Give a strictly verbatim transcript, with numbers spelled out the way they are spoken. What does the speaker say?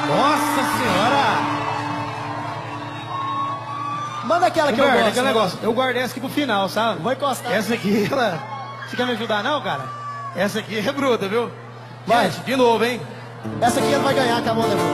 Nossa senhora! Manda aquela que eu guarda, gosto. aquele né? negócio. Eu guardei essa aqui pro final, sabe? Vou encostar. Essa aqui, ela... Você quer me ajudar não, cara? Essa aqui é bruta, viu? Vai. Gente, de novo, hein? Essa aqui ele vai ganhar com a mão da boca.